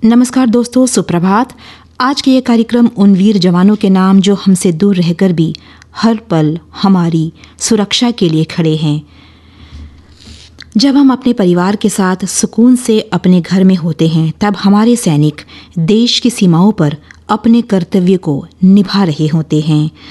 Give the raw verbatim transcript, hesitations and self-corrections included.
नमस्कार दोस्तों, सुप्रभात। आज के ये कार्यक्रम उन वीर जवानों के नाम जो हमसे दूर रहकर भी हर पल हमारी सुरक्षा के लिए खड़े हैं। जब हम अपने परिवार के साथ सुकून से अपने घर में होते हैं, तब हमारे सैनिक देश की सीमाओं पर अपने कर्तव्य को निभा रहे होते हैं।